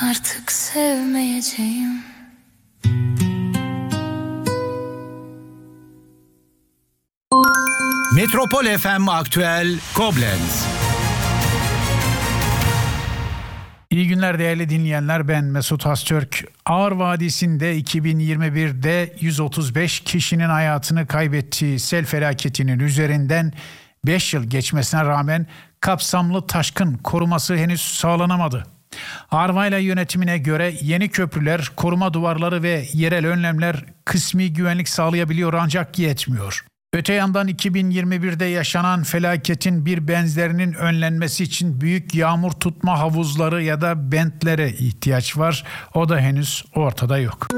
Artık sevmeyeceğim. Metropol FM Aktüel Koblenz. İyi günler değerli dinleyenler, ben Mesut Hastürk. Ağır Vadisi'nde 2021'de 135 kişinin hayatını kaybettiği sel felaketinin üzerinden 5 yıl geçmesine rağmen kapsamlı taşkın koruması henüz sağlanamadı. Arvayla yönetimine göre yeni köprüler, koruma duvarları ve yerel önlemler kısmi güvenlik sağlayabiliyor ancak yetmiyor. Öte yandan 2021'de yaşanan felaketin bir benzerinin önlenmesi için büyük yağmur tutma havuzları ya da bentlere ihtiyaç var. O da henüz ortada yok.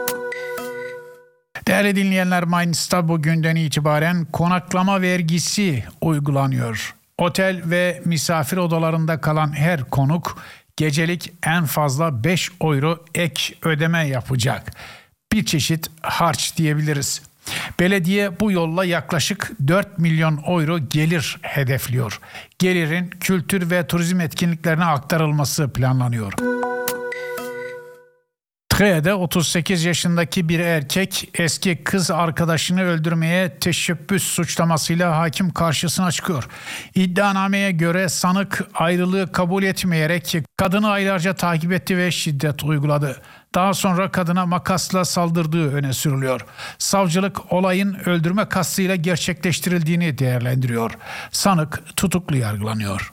Değerli dinleyenler, Mainz'ta bugünden itibaren konaklama vergisi uygulanıyor. Otel ve misafir odalarında kalan her konuk gecelik en fazla 5 euro ek ödeme yapacak. Bir çeşit harç diyebiliriz. Belediye bu yolla yaklaşık 4 milyon euro gelir hedefliyor. Gelirin kültür ve turizm etkinliklerine aktarılması planlanıyor. Tre'de 38 yaşındaki bir erkek eski kız arkadaşını öldürmeye teşebbüs suçlamasıyla hakim karşısına çıkıyor. İddianameye göre sanık ayrılığı kabul etmeyerek kadını aylarca takip etti ve şiddet uyguladı. Daha sonra kadına makasla saldırdığı öne sürülüyor. Savcılık olayın öldürme kastıyla gerçekleştirildiğini değerlendiriyor. Sanık tutuklu yargılanıyor.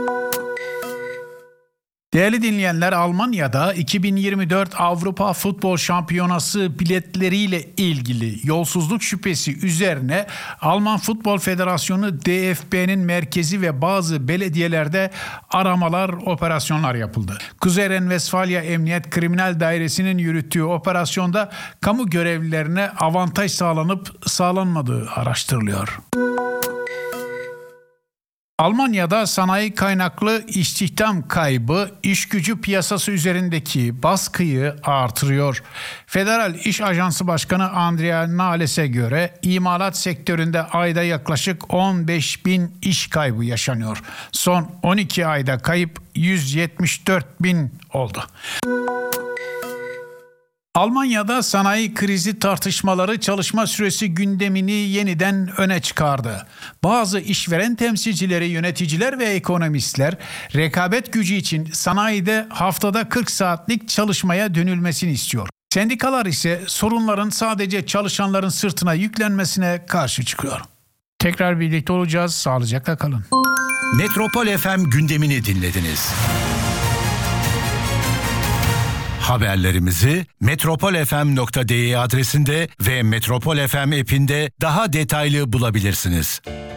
Değerli dinleyenler, Almanya'da 2024 Avrupa Futbol Şampiyonası biletleriyle ilgili yolsuzluk şüphesi üzerine Alman Futbol Federasyonu DFB'nin merkezi ve bazı belediyelerde aramalar, operasyonlar yapıldı. Kuzey Ren-Vesfalya Emniyet Kriminal Dairesi'nin yürüttüğü operasyonda kamu görevlilerine avantaj sağlanıp sağlanmadığı araştırılıyor. Almanya'da sanayi kaynaklı istihdam kaybı iş gücü piyasası üzerindeki baskıyı artırıyor. Federal İş Ajansı Başkanı Andrea Nales'e göre imalat sektöründe ayda yaklaşık 15 bin iş kaybı yaşanıyor. Son 12 ayda kayıp 174 bin oldu. Almanya'da sanayi krizi tartışmaları çalışma süresi gündemini yeniden öne çıkardı. Bazı işveren temsilcileri, yöneticiler ve ekonomistler rekabet gücü için sanayide haftada 40 saatlik çalışmaya dönülmesini istiyor. Sendikalar ise sorunların sadece çalışanların sırtına yüklenmesine karşı çıkıyor. Tekrar birlikte olacağız. Sağlıcakla kalın. Metropol FM gündemini dinlediniz. Haberlerimizi metropolfm.de adresinde ve Metropol FM app'inde daha detaylı bulabilirsiniz.